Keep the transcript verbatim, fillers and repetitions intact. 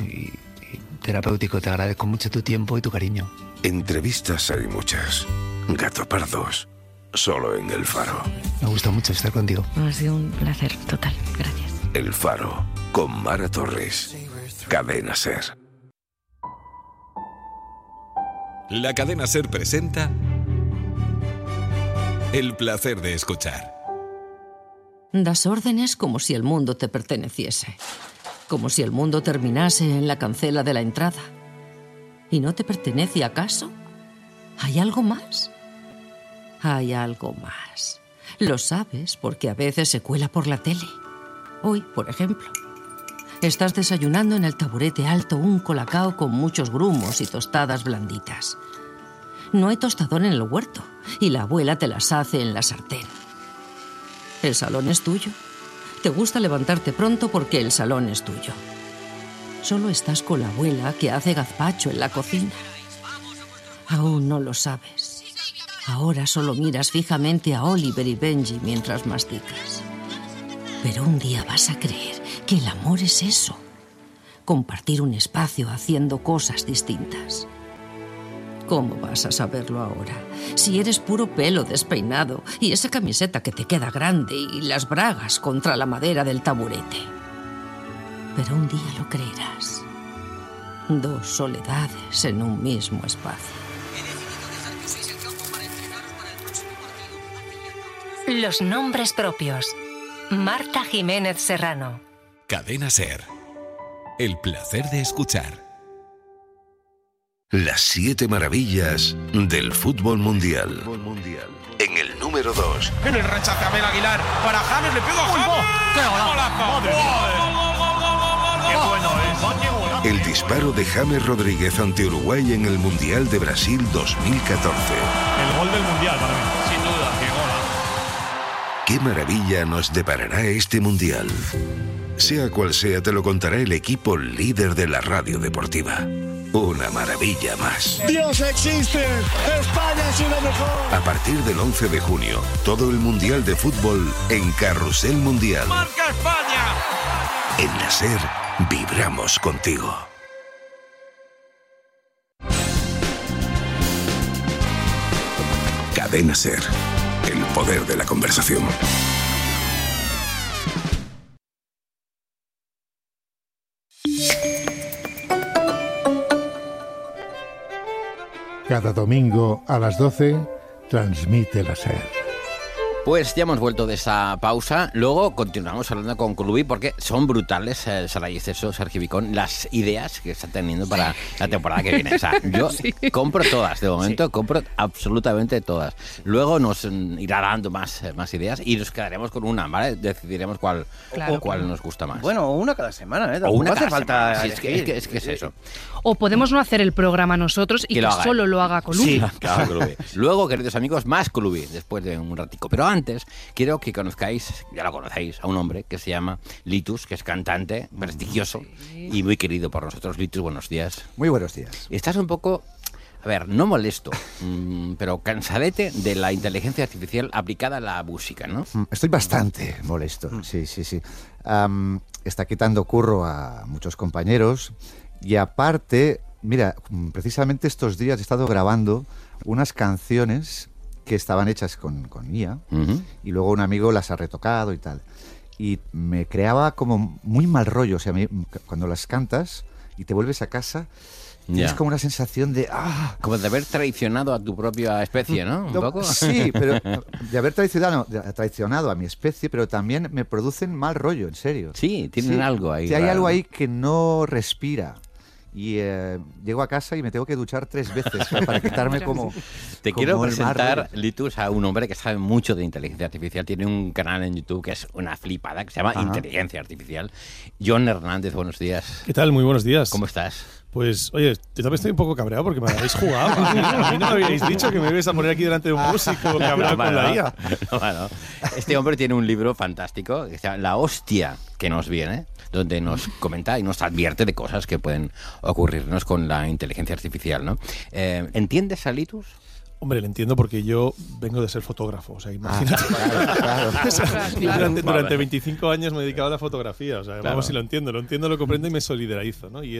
y, y terapéutico. Te agradezco mucho tu tiempo y tu cariño. Entrevistas hay muchas. Gato Pardos, solo en El Faro. Me gusta mucho estar contigo. Ha sido un placer total, gracias. El Faro, con Mara Torres. Cadena SER. La Cadena SER presenta El placer de escuchar. Das órdenes como si el mundo te perteneciese. Como si el mundo terminase en la cancela de la entrada. ¿Y no te pertenece acaso? ¿Hay algo más? Hay algo más. Lo sabes porque a veces se cuela por la tele. Hoy, por ejemplo, estás desayunando en el taburete alto un colacao con muchos grumos y tostadas blanditas. No hay tostador en el huerto y la abuela te las hace en la sartén. El salón es tuyo. Te gusta levantarte pronto porque el salón es tuyo. Solo estás con la abuela que hace gazpacho en la cocina. Aún no lo sabes. Ahora solo miras fijamente a Oliver y Benji mientras masticas. Pero un día vas a creer que el amor es eso. Compartir un espacio haciendo cosas distintas. ¿Cómo vas a saberlo ahora? Si eres puro pelo despeinado y esa camiseta que te queda grande y las bragas contra la madera del taburete. Pero un día lo creerás. Dos soledades en un mismo espacio. Los nombres propios. Marta Jiménez Serrano. Cadena SER. El placer de escuchar. Las siete maravillas del fútbol mundial. En el número dos. En el rechace Abel Aguilar para James, le pegó a James. ¡Qué golazo! ¡Qué bueno es! El disparo de James Rodríguez ante Uruguay en el Mundial de Brasil dos mil catorce. El gol del Mundial para mí. Sin duda, qué golazo. ¿Qué maravilla nos deparará este Mundial? Sea cual sea, te lo contará el equipo líder de la radio deportiva. Una maravilla más. ¡Dios existe! ¡España es una mejor! A partir del once de junio, todo el Mundial de Fútbol en Carrusel Mundial. ¡Marca España! En la SER, vibramos contigo. Cadena SER. El poder de la conversación. Cada domingo a las doce transmite la SER. Pues ya hemos vuelto de esa pausa. Luego continuamos hablando con Clubi porque son brutales, eh, Saray Esteso, Sergio Vicón, las ideas que están teniendo para la temporada que viene. O sea, yo sí. compro todas, de momento sí. compro absolutamente todas. Luego nos irá dando más, más ideas y nos quedaremos con una, ¿vale? Decidiremos cuál, claro, cuál claro. nos gusta más. Bueno, una cada semana, ¿eh? O una no hace cada falta. Sí, es, que, es, que, es que es eso. O podemos no hacer el programa nosotros y que, que solo lo haga Clubi. Sí, claro, Clubi. Luego, queridos amigos, más Clubi después de un ratico. Pero antes, quiero que conozcáis, ya lo conocéis, a un hombre que se llama Litus, que es cantante prestigioso sí. y muy querido por nosotros. Litus, buenos días. Muy buenos días. Estás un poco, a ver, no molesto, pero cansadete de la inteligencia artificial aplicada a la música, ¿no? Estoy bastante molesto, sí, sí, sí. Um, está quitando curro a muchos compañeros y aparte, mira, precisamente estos días he estado grabando unas canciones que estaban hechas con, con I A uh-huh. y luego un amigo las ha retocado y tal. Y me creaba como muy mal rollo. O sea, me, cuando las cantas y te vuelves a casa, tienes yeah. como una sensación de... ¡ah! Como de haber traicionado a tu propia especie, ¿no? ¿Un no, poco? Sí, pero de haber traicionado, de, traicionado a mi especie, pero también me producen mal rollo, en serio. Sí, tienen sí, algo ahí. Sí, hay algo ahí que no respira. Y eh, llego a casa y me tengo que duchar tres veces para, para quitarme como... Te como quiero presentar, Litus, a un hombre que sabe mucho de inteligencia artificial. Tiene un canal en YouTube que es una flipada, que se llama Ajá. Inteligencia Artificial. John Hernández, buenos días. ¿Qué tal? Muy buenos días. ¿Cómo estás? Pues, oye, yo también estoy un poco cabreado porque me habéis jugado. A mí no me habíais dicho que me ibais a poner aquí delante de un músico cabreado no, con la I A. No, bueno. Este hombre tiene un libro fantástico que se llama La hostia que nos viene, donde nos comenta y nos advierte de cosas que pueden ocurrirnos con la inteligencia artificial, ¿no? Eh, ¿Entiendes a Litus? Hombre, le entiendo porque yo vengo de ser fotógrafo, o sea, imagínate. Ah, claro, claro. o sea, claro. Durante, durante veinticinco años me he dedicado a la fotografía, o sea, claro. vamos, si lo entiendo, lo entiendo, lo comprendo y me solidarizo, ¿no? Y